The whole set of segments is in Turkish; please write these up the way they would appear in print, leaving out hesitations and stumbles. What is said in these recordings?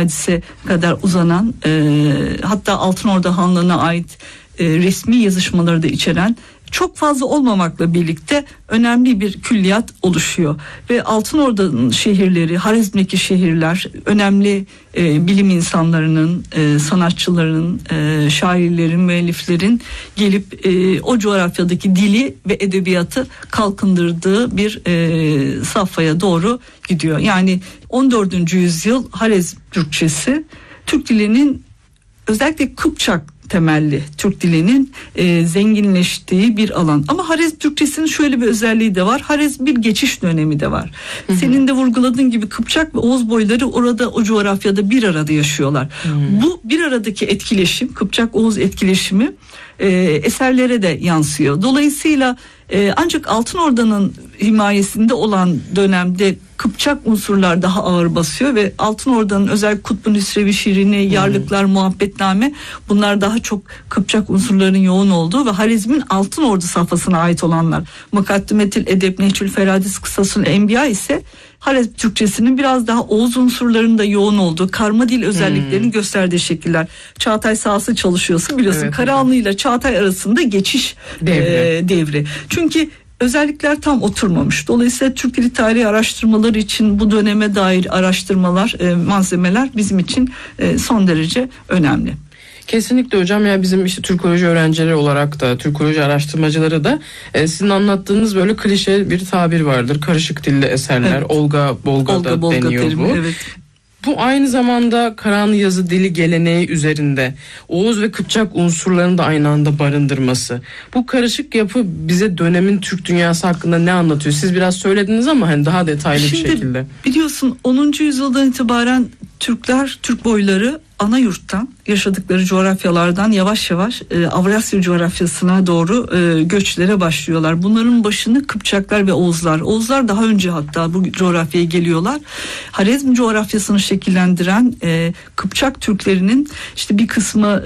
Hadis'e kadar uzanan, hatta Altınorda Hanlığı'na ait resmi yazışmaları da içeren, çok fazla olmamakla birlikte önemli bir külliyat oluşuyor. Ve Altınorda şehirleri, Harezm'deki şehirler önemli bilim insanlarının, sanatçıların, şairlerin, müelliflerin gelip o coğrafyadaki dili ve edebiyatı kalkındırdığı bir safhaya doğru gidiyor. Yani 14. yüzyıl Harezm Türkçesi, Türk dilinin özellikle Kıpçak temelli Türk dilinin zenginleştiği bir alan. Ama Harezm Türkçesinin şöyle bir özelliği de var. Harezm bir geçiş dönemi de var. Hı hı. Senin de vurguladığın gibi Kıpçak ve Oğuz boyları orada, o coğrafyada bir arada yaşıyorlar. Hı. Bu bir aradaki etkileşim, Kıpçak-Oğuz etkileşimi eserlere de yansıyor. Dolayısıyla ancak Altınorda'nın himayesinde olan dönemde Kıpçak unsurlar daha ağır basıyor ve Altınorda'nın özel Kutbu Nüsrevi şiirini, Yarlıklar, Muhabbetname, bunlar daha çok Kıpçak unsurlarının yoğun olduğu ve Harezm'in Altınordu safhasına ait olanlar. Mukaddimetül Edeb, Nehcül Feradis, Kısasül Enbiya ise Harezm Türkçesinin biraz daha Oğuz unsurlarının da yoğun olduğu, karma dil özelliklerini gösterdiği şekiller. Çağatay sahası çalışıyorsun biliyorsun. Evet, Karahanlı ile Çağatay arasında geçiş devri. Çünkü özellikler tam oturmamış. Dolayısıyla Türk Dili Tarihi araştırmaları için bu döneme dair araştırmalar, malzemeler bizim için son derece önemli. Kesinlikle hocam, ya bizim işte Türkoloji öğrencileri olarak da, Türkoloji araştırmacıları da sizin anlattığınız böyle klişe bir tabir vardır. Karışık dilli eserler, evet. Olga Bolga deniyor terimi, bu. Evet. Bu aynı zamanda Karahanlı yazı dili geleneği üzerinde Oğuz ve Kıpçak unsurlarını da aynı anda barındırması. Bu karışık yapı bize dönemin Türk dünyası hakkında ne anlatıyor? Siz biraz söylediniz ama hani daha detaylı bir şekilde. Biliyorsun 10. yüzyıldan itibaren Türkler, Türk boyları ana yurttan, yaşadıkları coğrafyalardan yavaş yavaş Avrasya coğrafyasına doğru göçlere başlıyorlar. Bunların başını Kıpçaklar ve Oğuzlar. Oğuzlar daha önce hatta bu coğrafyaya geliyorlar. Harezm coğrafyasını şekillendiren Kıpçak Türklerinin işte bir kısmı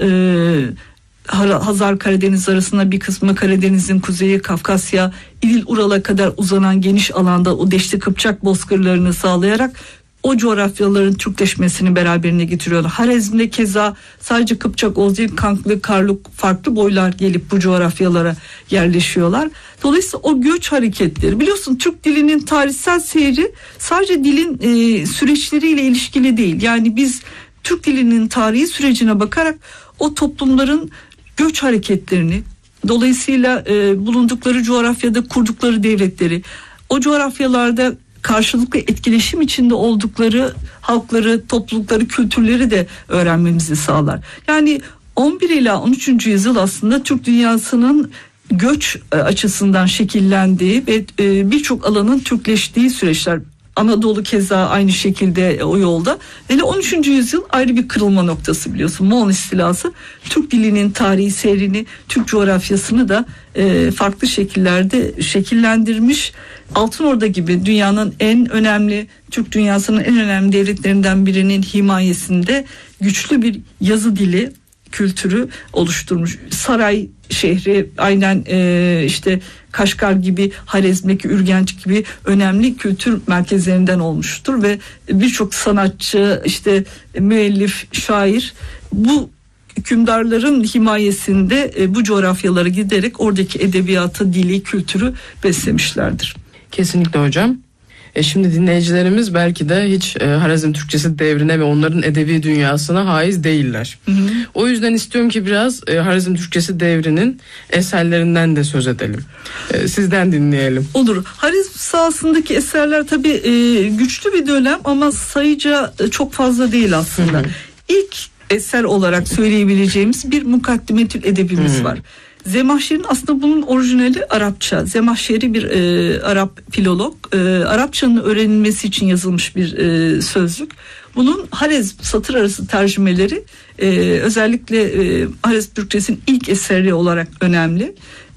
Hazar Karadeniz arasında, bir kısmı Karadeniz'in kuzeyi, Kafkasya, İdil Ural'a kadar uzanan geniş alanda o Deşti Kıpçak bozkırlarını sağlayarak o coğrafyaların Türkleşmesini beraberine getiriyorlar. Harezm'de keza sadece Kıpçak, Oğuz değil, Kanklı, Karluk farklı boylar gelip bu coğrafyalara yerleşiyorlar. Dolayısıyla o göç hareketleri, biliyorsun Türk dilinin tarihsel seyri sadece dilin süreçleriyle ilişkili değil. Yani biz Türk dilinin tarihi sürecine bakarak o toplumların göç hareketlerini, dolayısıyla bulundukları coğrafyada kurdukları devletleri, o coğrafyalarda karşılıklı etkileşim içinde oldukları halkları, toplulukları, kültürleri de öğrenmemizi sağlar. Yani 11 ila 13. yüzyıl aslında Türk dünyasının göç açısından şekillendiği ve birçok alanın Türkleştiği süreçler. Anadolu keza aynı şekilde o yolda. Ve 13. yüzyıl ayrı bir kırılma noktası biliyorsun. Moğol istilası Türk dilinin tarihi seyrini, Türk coğrafyasını da farklı şekillerde şekillendirmiş. Altınorda gibi dünyanın en önemli, Türk dünyasının en önemli devletlerinden birinin himayesinde güçlü bir yazı dili kültürü oluşturmuş. Saray şehri aynen işte Kaşgar gibi, Harezm'deki Ürgenç gibi önemli kültür merkezlerinden olmuştur ve birçok sanatçı, işte müellif, şair bu hükümdarların himayesinde bu coğrafyalara giderek oradaki edebiyatı, dili, kültürü beslemişlerdir. Kesinlikle hocam. Şimdi dinleyicilerimiz belki de hiç Harezm Türkçesi devrine ve onların edebi dünyasına haiz değiller. Hı hı. O yüzden istiyorum ki biraz Harezm Türkçesi devrinin eserlerinden de söz edelim. Sizden dinleyelim. Olur. Harezm sahasındaki eserler tabii güçlü bir dönem ama sayıca çok fazla değil aslında. Hı hı. İlk eser olarak söyleyebileceğimiz bir Mukaddimetül Edebimiz var. Zemahşer'in aslında bunun orijinali Arapça. Zemahşeri bir Arap filolog. Arapçanın öğrenilmesi için yazılmış bir sözlük. Bunun Harezm satır arası tercümeleri özellikle Harezm Türkçesinin ilk eseri olarak önemli.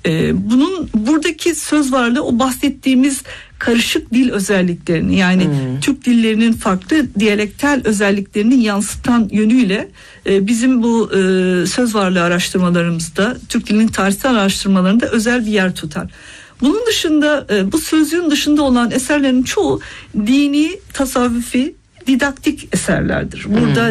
Bunun buradaki söz varlığı o bahsettiğimiz karışık dil özelliklerini, yani Türk dillerinin farklı diyalektal özelliklerini yansıtan yönüyle bizim bu söz varlığı araştırmalarımızda, Türk dilinin tarihsel araştırmalarında özel bir yer tutar. Bunun dışında bu sözlüğün dışında olan eserlerin çoğu dini, tasavvufi, didaktik eserlerdir. Burada